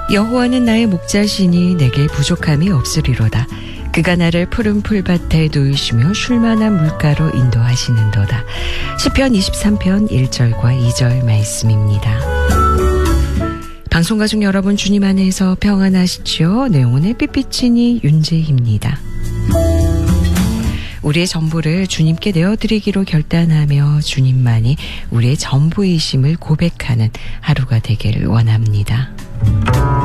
여호와는 나의 목자시니 내게 부족함이 없으리로다. 그가 나를 푸른 풀밭에 누이시며 쉴만한 물가로 인도하시는도다. 시편 23편 1절과 2절 말씀입니다. 방송가족 여러분, 주님 안에서 평안하시죠? 내용은 햇빛비치니 윤재희입니다. 우리의 전부를 주님께 내어드리기로 결단하며 주님만이 우리의 전부이심을 고백하는 하루가 되기를 원합니다.